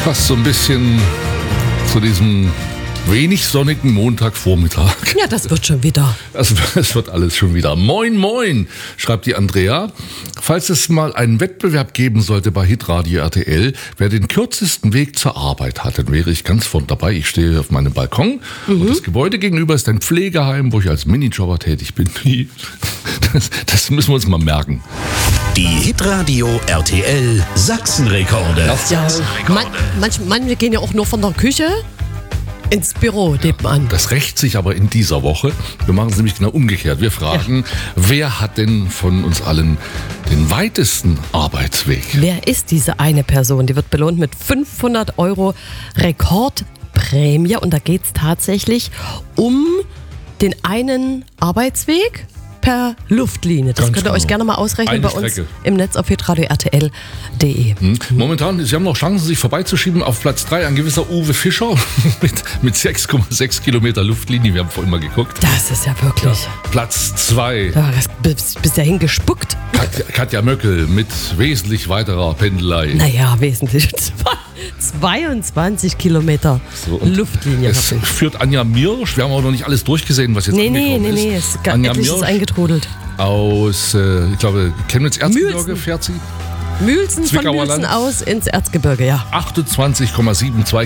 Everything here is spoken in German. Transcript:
Passt so ein bisschen zu diesem wenig sonnigen Montagvormittag. Ja, das wird schon wieder. Es wird alles schon wieder. Moin, moin, schreibt die Andrea. Falls es mal einen Wettbewerb geben sollte bei Hitradio RTL, wer den kürzesten Weg zur Arbeit hat, dann wäre ich ganz vorn dabei. Ich stehe auf meinem Balkon und das Gebäude gegenüber ist ein Pflegeheim, wo ich als Minijobber tätig bin. Das müssen wir uns mal merken. Die Hitradio RTL Sachsenrekorde. Ja, manche gehen ja auch nur von der Küche ins Büro nebenan. Das rächt sich aber in dieser Woche. Wir machen es nämlich genau umgekehrt. Wir fragen, wer hat denn von uns allen den weitesten Arbeitsweg? Wer ist diese eine Person? Die wird belohnt mit 500 € Rekordprämie. Und da geht es tatsächlich um den einen Arbeitsweg per Luftlinie. Das Ganz könnt ihr euch gerne mal ausrechnen Eine bei uns Strecke. im Netz auf hitradio RTL.de. Momentan, Sie haben noch Chancen, sich vorbeizuschieben. Auf Platz 3 ein gewisser Uwe Fischer mit 6,6 Kilometer Luftlinie. Wir haben vorhin mal geguckt. Das ist ja wirklich. Platz 2 Ja, das bis dahin gespuckt. Katja Möckel mit wesentlich weiterer Pendelei. Naja, wesentlich. 22 Kilometer So, und Luftlinie. Es habe ich. führt Anja Mirsch. Wir haben aber noch nicht alles durchgesehen, was jetzt angekommen ist. Nee. Es ist Anja etliches Mirsch eingetrudelt. aus, ich glaube, Chemnitz-Erzgebirge Mühlsen. fährt sie. Mühlsen von Zwickauer Mühlsen Land. aus ins Erzgebirge, ja. 28,72